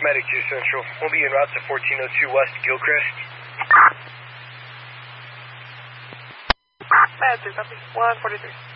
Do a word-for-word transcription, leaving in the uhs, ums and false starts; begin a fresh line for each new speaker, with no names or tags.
Medic two Central. We'll be en route to fourteen oh two West Gilchrist.
Med two, copy. one forty-three.